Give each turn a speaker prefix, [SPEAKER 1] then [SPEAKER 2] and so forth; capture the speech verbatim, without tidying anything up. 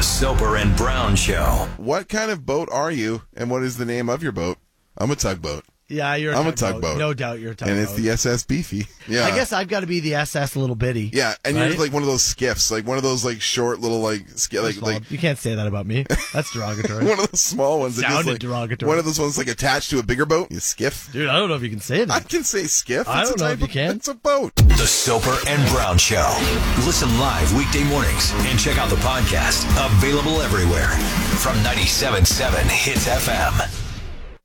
[SPEAKER 1] Soper and Brown Show.
[SPEAKER 2] What kind of boat are you, and what is the name of your boat? I'm a tugboat.
[SPEAKER 3] Yeah, you're a
[SPEAKER 2] I'm
[SPEAKER 3] tugboat.
[SPEAKER 2] a tugboat.
[SPEAKER 3] No doubt you're a tugboat.
[SPEAKER 2] And it's the S S Beefy. Yeah.
[SPEAKER 3] I guess I've got to be the S S Little Bitty.
[SPEAKER 2] Yeah, and
[SPEAKER 3] right?
[SPEAKER 2] you're like one of those skiffs, like one of those like short little like sk- like like
[SPEAKER 3] You can't say that about me. That's derogatory.
[SPEAKER 2] one of those small ones. That
[SPEAKER 3] Sounded
[SPEAKER 2] just, like,
[SPEAKER 3] derogatory.
[SPEAKER 2] One of those ones like attached to a bigger boat. You skiff.
[SPEAKER 3] Dude, I don't know if you can say that.
[SPEAKER 2] I can say skiff.
[SPEAKER 3] I
[SPEAKER 2] It's
[SPEAKER 3] don't
[SPEAKER 2] a
[SPEAKER 3] know
[SPEAKER 2] type
[SPEAKER 3] if you
[SPEAKER 2] of-
[SPEAKER 3] can.
[SPEAKER 2] It's a boat.
[SPEAKER 1] The Soper and Brown Show. Listen live weekday mornings and check out the podcast. Available everywhere from ninety-seven point seven Hits F M.